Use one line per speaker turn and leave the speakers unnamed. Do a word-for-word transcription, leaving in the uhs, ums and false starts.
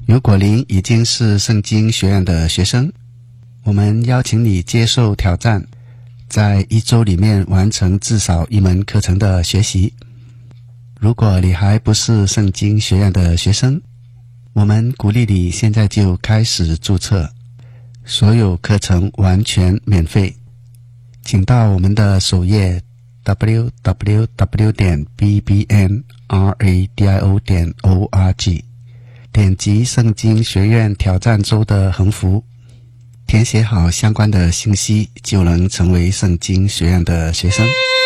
如果您已经是圣经学院的学生，我们邀请你接受挑战，在一周里面完成至少一门课程的学习。如果你还不是圣经学院的学生，我们鼓励你现在就开始注册，所有课程完全免费。请到我们的首页 double-u double-u double-u 点 b b n radio 点 org， 点击圣经学院挑战周的横幅，填写好相关的信息，就能成为圣经学院的学生。